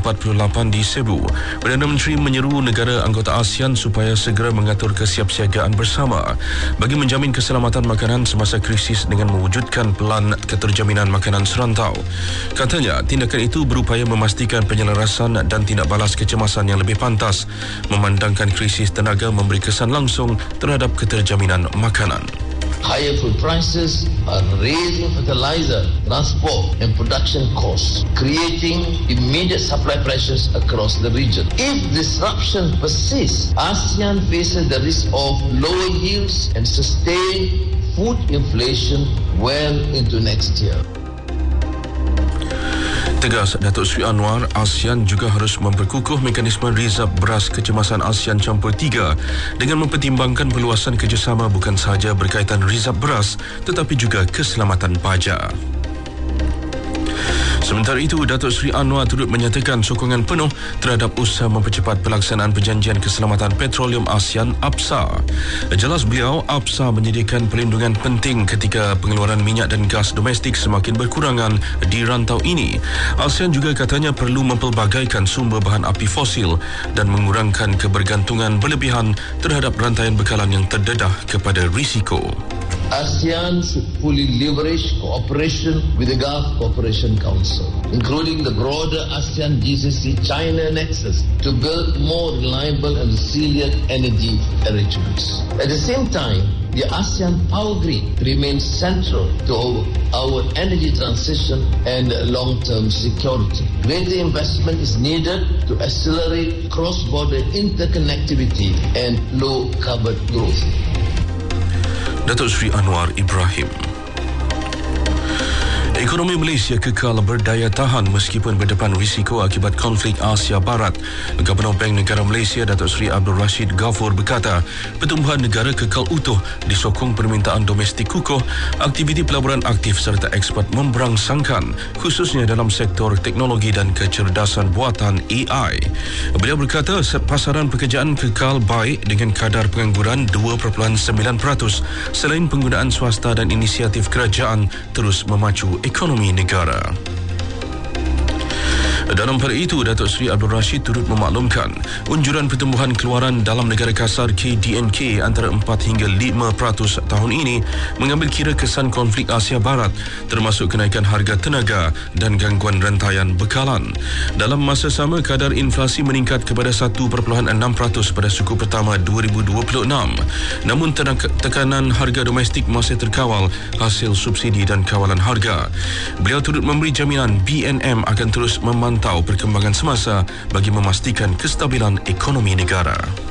ke-48 di Cebu. Perdana Menteri menyeru negara anggota ASEAN supaya segera mengatur kesiapsiagaan bersama bagi menjamin keselamatan makanan semasa krisis dengan mewujudkan pelan keterjaminan makanan serantau. Katanya, tindakan itu berupaya memastikan penyelarasan dan tindak balas kecemasan yang lebih pantas, memandangkan krisis tenaga memberi kesan langsung terhadap keterjaminan makanan. Higher food prices are raising fertilizer, transport and production costs, creating immediate supply pressures across the region. If disruption persists, ASEAN faces the risk of lower yields and sustained food inflation well into next year. Tegas Datuk Seri Anwar, ASEAN juga harus memperkukuh mekanisme rizab beras kecemasan ASEAN Campur 3 dengan mempertimbangkan perluasan kerjasama bukan sahaja berkaitan rizab beras tetapi juga keselamatan pajak. Sementara itu, Datuk Seri Anwar turut menyatakan sokongan penuh terhadap usaha mempercepat pelaksanaan Perjanjian Keselamatan Petroleum ASEAN APSA. Jelas beliau, APSA menyediakan perlindungan penting ketika pengeluaran minyak dan gas domestik semakin berkurangan di rantau ini. ASEAN juga katanya perlu mempelbagaikan sumber bahan api fosil dan mengurangkan kebergantungan berlebihan terhadap rantaian bekalan yang terdedah kepada risiko. ASEAN should fully leverage cooperation with the Gulf Cooperation Council, including the broader ASEAN GCC-China nexus, to build more reliable and resilient energy arrangements. At the same time, the ASEAN Power Grid remains central to our energy transition and long-term security. Greater investment is needed to accelerate cross-border interconnectivity and low-carbon growth. Datuk Seri Anwar Ibrahim. Ekonomi Malaysia kekal berdaya tahan meskipun berdepan risiko akibat konflik Asia Barat. Gubernur Bank Negara Malaysia Datuk Seri Abdul Rashid Ghafur berkata, pertumbuhan negara kekal utuh disokong permintaan domestik kukuh, aktiviti pelaburan aktif serta eksport memberangsangkan, khususnya dalam sektor teknologi dan kecerdasan buatan AI. Beliau berkata, pasaran pekerjaan kekal baik dengan kadar pengangguran 2.9% selain penggunaan swasta dan inisiatif kerajaan terus memacu ekonomi negara. Dalam pada itu, Datuk Seri Abdul Rashid turut memaklumkan unjuran pertumbuhan keluaran dalam negara kasar KDNK antara 4 hingga 5% tahun ini mengambil kira kesan konflik Asia Barat termasuk kenaikan harga tenaga dan gangguan rantaian bekalan. Dalam masa sama, kadar inflasi meningkat kepada 1.6% pada suku pertama 2026. Namun tekanan harga domestik masih terkawal hasil subsidi dan kawalan harga. Beliau turut memberi jaminan BNM akan terus memantau perkembangan semasa bagi memastikan kestabilan ekonomi negara.